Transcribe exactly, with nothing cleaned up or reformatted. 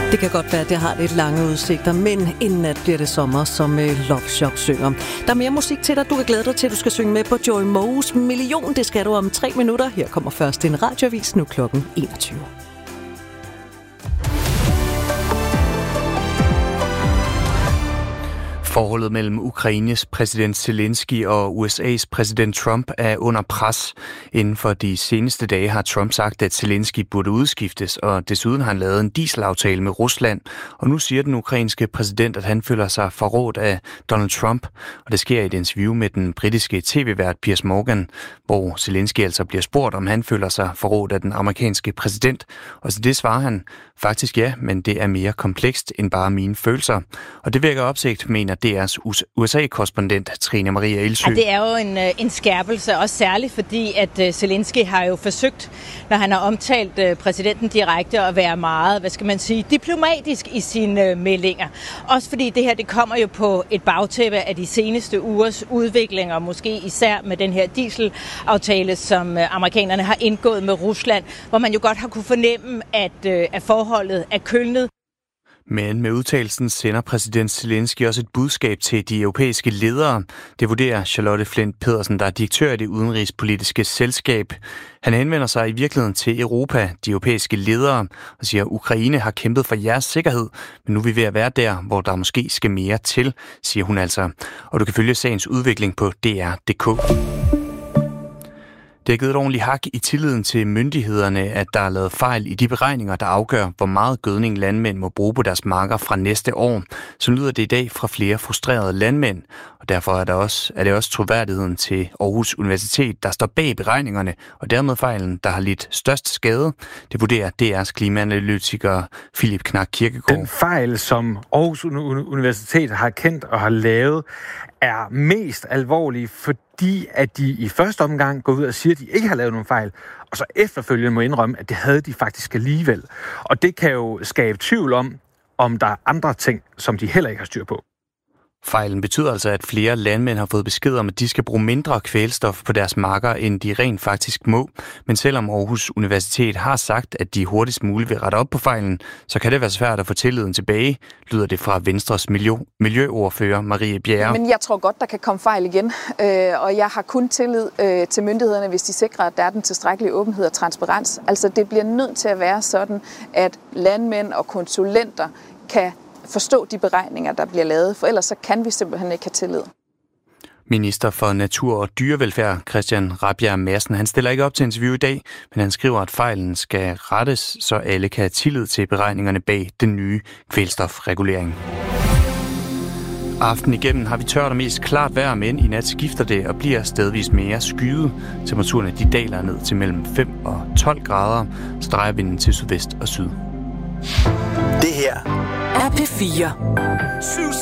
Det kan godt være, at det har lidt lange udsigter, men inden nat bliver det sommer, som Love Shock synger. Der er mere musik til dig. Du kan glæde dig til, at du skal synge med på Joey Moes Million. Det skal du om tre minutter. Her kommer først en radioavis nu klokken enogtyve. Forholdet mellem Ukraines præsident Zelensky og U S A's præsident Trump er under pres. Inden for de seneste dage har Trump sagt, at Zelensky burde udskiftes, og desuden har han lavet en dieselaftale med Rusland. Og nu siger den ukrainske præsident, at han føler sig forrådt af Donald Trump. Og det sker i et interview med den britiske tv-vært Piers Morgan, hvor Zelensky altså bliver spurgt, om han føler sig forrådt af den amerikanske præsident. Og til det svarer han, faktisk ja, men det er mere komplekst end bare mine følelser. Og det vækker opsigt, mener D R's U S A-korrespondent Trine Maria Ildsøe. Ja, det er jo en, en skærpelse, også særligt fordi, at Zelensky har jo forsøgt, når han har omtalt præsidenten direkte, at være meget, hvad skal man sige, diplomatisk i sine meldinger. Også fordi det her, det kommer jo på et bagtæppe af de seneste ugers udviklinger, måske især med den her dieselaftale, som amerikanerne har indgået med Rusland, hvor man jo godt har kunne fornemme, at, at forholdet er kølnet. Men med udtalelsen sender præsident Zelensky også et budskab til de europæiske ledere. Det vurderer Charlotte Flint Pedersen, der er direktør i det udenrigspolitiske selskab. Han henvender sig i virkeligheden til Europa, de europæiske ledere, og siger, at Ukraine har kæmpet for jeres sikkerhed, men nu er vi ved at være der, hvor der måske skal mere til, siger hun altså. Og du kan følge sagens udvikling på D R punktum d k. Det har givet et ordentligt hak i tilliden til myndighederne, at der er lavet fejl i de beregninger, der afgør, hvor meget gødning landmænd må bruge på deres marker fra næste år. Så lyder det i dag fra flere frustrerede landmænd, og derfor er, der også, er det også troværdigheden til Aarhus Universitet, der står bag beregningerne, og dermed fejlen, der har lidt størst skade. Det vurderer D R's klimaanalytiker Philip Knak Kirkegaard. Den fejl, som Aarhus Universitet har kendt og har lavet, er mest alvorlig, fordi at de i første omgang går ud og siger, at de ikke har lavet nogen fejl, og så efterfølgende må indrømme, at det havde de faktisk alligevel. Og det kan jo skabe tvivl om, om der er andre ting, som de heller ikke har styr på. Fejlen betyder altså, at flere landmænd har fået besked om, at de skal bruge mindre kvælstof på deres marker, end de rent faktisk må. Men selvom Aarhus Universitet har sagt, at de hurtigst muligt vil rette op på fejlen, så kan det være svært at få tilliden tilbage, lyder det fra Venstres miljø- miljøordfører Marie Bjerre. Men jeg tror godt, der kan komme fejl igen, øh, og jeg har kun tillid øh, til myndighederne, hvis de sikrer, at der er den tilstrækkelige åbenhed og transparens. Altså det bliver nødt til at være sådan, at landmænd og konsulenter kan forstå de beregninger, der bliver lavet, for ellers så kan vi simpelthen ikke have tillid. Minister for Natur og Dyrevelfærd, Christian Rabjerg Madsen, han stiller ikke op til interview i dag, men han skriver, at fejlen skal rettes, så alle kan have tillid til beregningerne bag den nye kvælstofregulering. Aften igennem har vi tørt og mest klart vejr, men i nat skifter det og bliver stedvis mere skyet. Temperaturerne de daler ned til mellem fem og tolv grader, så drejer vinden til sydvest og syd. Det her er P fire.